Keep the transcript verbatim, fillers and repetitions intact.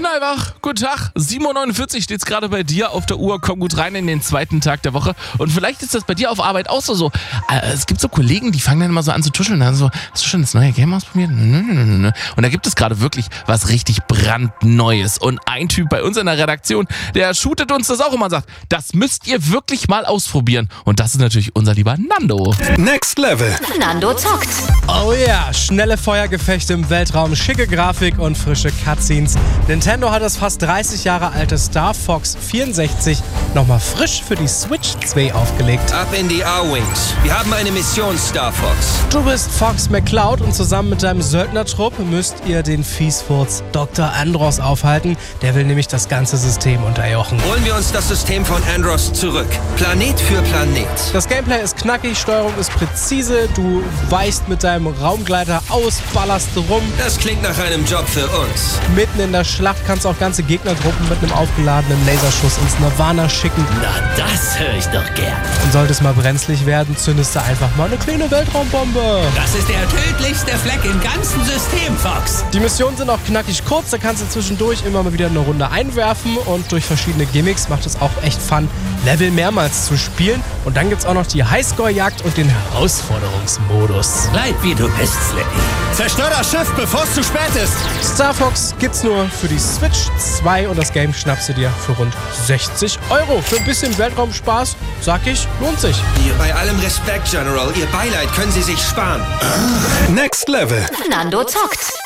Knallwach, guten Tag. sieben Uhr neunundvierzig steht es gerade bei dir auf der Uhr. Komm gut rein in den zweiten Tag der Woche. Und vielleicht ist das bei dir auf Arbeit auch so. so. Äh, es gibt so Kollegen, die fangen dann immer so an zu tuscheln. Dann so, hast du schon das neue Game ausprobiert? Und da gibt es gerade wirklich was richtig brandneues. Und ein Typ bei uns in der Redaktion, der shootet uns das auch immer und sagt, das müsst ihr wirklich mal ausprobieren. Und das ist natürlich unser lieber Nando. Next Level. Nando zockt. Oh ja, schnelle Feuergefechte im Weltraum, schicke Grafik und frische Cutscenes. Nintendo hat das fast dreißig Jahre alte Star Fox vierundsechzig nochmal frisch für die Switch zwei aufgelegt. Ab in die A-Wings. Wir haben eine Mission, Star Fox. Du bist Fox McCloud und zusammen mit deinem Söldnertrupp müsst ihr den Fiesfurz Doktor Andros aufhalten. Der will nämlich das ganze System unterjochen. Holen wir uns das System von Andros zurück. Planet für Planet. Das Gameplay ist knackig, Steuerung ist präzise, du weichst mit deinem Raumgleiter aus, ballerst rum. Das klingt nach einem Job für uns. Mitten in der Schlacht kannst du auch ganze Gegnergruppen mit einem aufgeladenen Laserschuss ins Nirvana schicken. Na, das höre ich doch gern. Und sollte es mal brenzlig werden, zündest du einfach mal eine kleine Weltraumbombe. Das ist der tödlichste Fleck im ganzen System, Fox. Die Missionen sind auch knackig kurz, da kannst du zwischendurch immer mal wieder eine Runde einwerfen und durch verschiedene Gimmicks macht es auch echt Fun, Level mehrmals zu spielen. Und dann gibt's auch noch die Highscore-Jagd und den Herausforderungsmodus. Bleib wie du bist, Slippy. Zerstör das Schiff, bevor es zu spät ist. Star Fox gibt's nur für die Switch zwei und das Game schnappst du dir für rund sechzig Euro. Für ein bisschen Weltraumspaß, sag ich, lohnt sich. Bei allem Respekt, General, Ihr Beileid können Sie sich sparen. Next Level. Nando zockt.